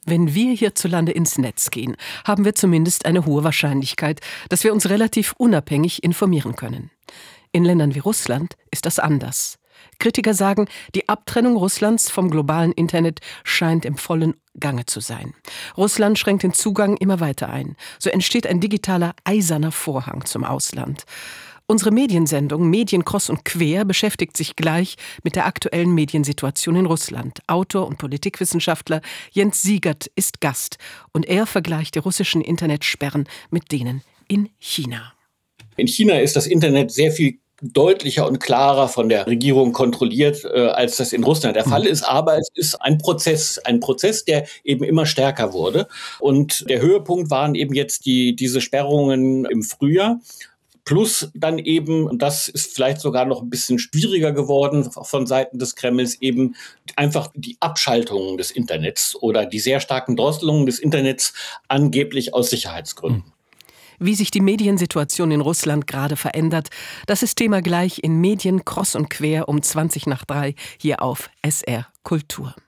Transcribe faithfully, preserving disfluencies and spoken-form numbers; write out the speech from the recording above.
Wenn wir hierzulande ins Netz gehen, haben wir zumindest eine hohe Wahrscheinlichkeit, dass wir uns relativ unabhängig informieren können. In Ländern wie Russland ist das anders. Kritiker sagen, die Abtrennung Russlands vom globalen Internet scheint im vollen Gange zu sein. Russland schränkt den Zugang immer weiter ein. So entsteht ein digitaler eiserner Vorhang zum Ausland. Unsere Mediensendung Medien kreuz und quer beschäftigt sich gleich mit der aktuellen Mediensituation in Russland. Autor und Politikwissenschaftler Jens Siegert ist Gast und er vergleicht die russischen Internetsperren mit denen in China. In China ist das Internet sehr viel deutlicher und klarer von der Regierung kontrolliert, äh, als das in Russland der Fall ist. Aber es ist ein Prozess, ein Prozess, der eben immer stärker wurde. Und der Höhepunkt waren eben jetzt die, diese Sperrungen im Frühjahr. Plus dann eben, und das ist vielleicht sogar noch ein bisschen schwieriger geworden von Seiten des Kremls, eben einfach die Abschaltungen des Internets oder die sehr starken Drosselungen des Internets angeblich aus Sicherheitsgründen. Wie sich die Mediensituation in Russland gerade verändert, das ist Thema gleich in Medien kreuz und quer um zwanzig nach drei hier auf S R Kultur.